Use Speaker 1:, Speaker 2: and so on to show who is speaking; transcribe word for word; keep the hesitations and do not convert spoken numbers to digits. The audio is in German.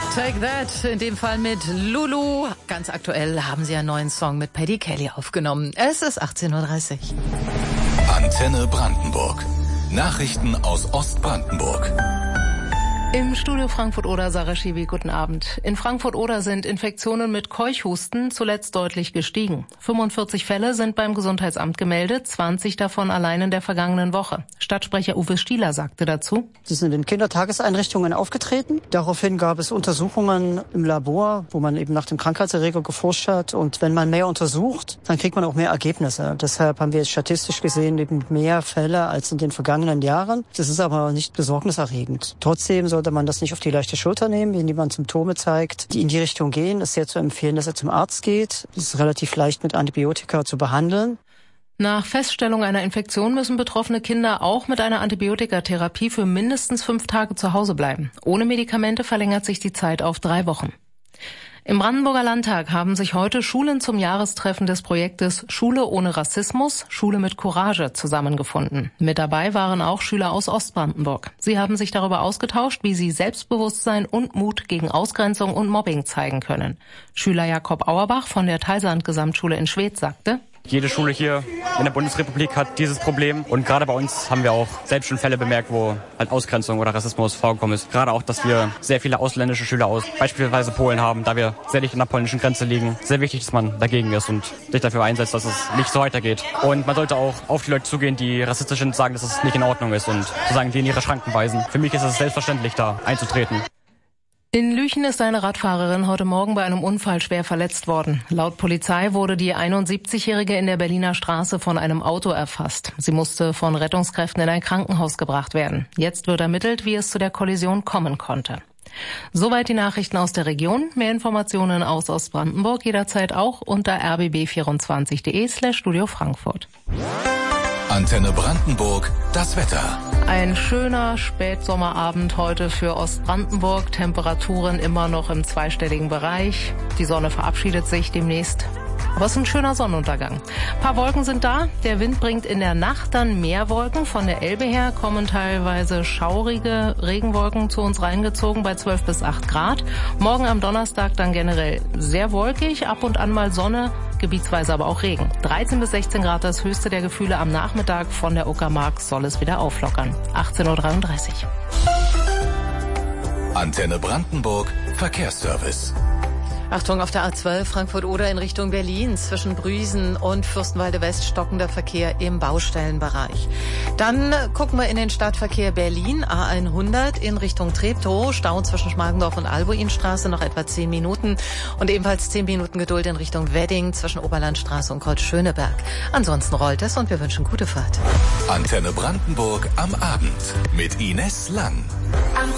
Speaker 1: Take That, in dem Fall mit Lulu. Ganz aktuell haben sie einen neuen Song mit Paddy Kelly aufgenommen. Es ist achtzehn Uhr dreißig.
Speaker 2: Antenne Brandenburg. Nachrichten aus Ostbrandenburg.
Speaker 3: Im Studio Frankfurt-Oder, Sarah Schiwi, guten Abend. In Frankfurt-Oder sind Infektionen mit Keuchhusten zuletzt deutlich gestiegen. fünfundvierzig Fälle sind beim Gesundheitsamt gemeldet, zwanzig davon allein in der vergangenen Woche. Stadtsprecher Uwe Stieler sagte dazu:
Speaker 4: Sie sind in Kindertageseinrichtungen aufgetreten. Daraufhin gab es Untersuchungen im Labor, wo man eben nach dem Krankheitserreger geforscht hat. Und wenn man mehr untersucht, dann kriegt man auch mehr Ergebnisse. Deshalb haben wir jetzt statistisch gesehen eben mehr Fälle als in den vergangenen Jahren. Das ist aber nicht besorgniserregend. Trotzdem sollte man das nicht auf die leichte Schulter nehmen, wenn jemand Symptome zeigt, die in die Richtung gehen. Es ist sehr zu empfehlen, dass er zum Arzt geht. Es ist relativ leicht mit Antibiotika zu behandeln.
Speaker 3: Nach Feststellung einer Infektion müssen betroffene Kinder auch mit einer Antibiotikatherapie für mindestens fünf Tage zu Hause bleiben. Ohne Medikamente verlängert sich die Zeit auf drei Wochen. Im Brandenburger Landtag haben sich heute Schulen zum Jahrestreffen des Projektes Schule ohne Rassismus, Schule mit Courage zusammengefunden. Mit dabei waren auch Schüler aus Ostbrandenburg. Sie haben sich darüber ausgetauscht, wie sie Selbstbewusstsein und Mut gegen Ausgrenzung und Mobbing zeigen können. Schüler Jakob Auerbach von der Teilsand-Gesamtschule in Schwedt sagte:
Speaker 5: Jede Schule hier in der Bundesrepublik hat dieses Problem. Und gerade bei uns haben wir auch selbst schon Fälle bemerkt, wo halt Ausgrenzung oder Rassismus vorgekommen ist. Gerade auch, dass wir sehr viele ausländische Schüler aus beispielsweise Polen haben, da wir sehr dicht an der polnischen Grenze liegen. Sehr wichtig, dass man dagegen ist und sich dafür einsetzt, dass es nicht so weitergeht. Und man sollte auch auf die Leute zugehen, die rassistisch sind, sagen, dass es nicht in Ordnung ist und sozusagen die in ihre Schranken weisen. Für mich ist es selbstverständlich, da einzutreten.
Speaker 3: In Lüchen ist eine Radfahrerin heute Morgen bei einem Unfall schwer verletzt worden. Laut Polizei wurde die einundsiebzigjährige in der Berliner Straße von einem Auto erfasst. Sie musste von Rettungskräften in ein Krankenhaus gebracht werden. Jetzt wird ermittelt, wie es zu der Kollision kommen konnte. Soweit die Nachrichten aus der Region. Mehr Informationen aus Ostbrandenburg jederzeit auch unter r b b vierundzwanzig punkt d e slash Studio Frankfurt.
Speaker 2: Antenne Brandenburg, das Wetter.
Speaker 3: Ein schöner Spätsommerabend heute für Ostbrandenburg. Temperaturen immer noch im zweistelligen Bereich. Die Sonne verabschiedet sich demnächst. Aber es ist ein schöner Sonnenuntergang. Ein paar Wolken sind da. Der Wind bringt in der Nacht dann mehr Wolken. Von der Elbe her kommen teilweise schaurige Regenwolken zu uns reingezogen bei zwölf bis acht Grad. Morgen am Donnerstag dann generell sehr wolkig, ab und an mal Sonne, gebietsweise aber auch Regen. dreizehn bis sechzehn Grad das höchste der Gefühle am Nachmittag. Von der Uckermark soll es wieder auflockern. achtzehn Uhr dreiunddreißig.
Speaker 2: Antenne Brandenburg, Verkehrsservice.
Speaker 1: Achtung, auf der A zwölf Frankfurt-Oder in Richtung Berlin. Zwischen Brüsen und Fürstenwalde-West stockender Verkehr im Baustellenbereich. Dann gucken wir in den Stadtverkehr Berlin. A hundert in Richtung Treptow. Stau zwischen Schmargendorf und Albuinstraße noch etwa zehn Minuten. Und ebenfalls zehn Minuten Geduld in Richtung Wedding zwischen Oberlandstraße und Kreuz-Schöneberg. Ansonsten rollt es und wir wünschen gute Fahrt.
Speaker 2: Antenne Brandenburg am Abend mit Ines Lang.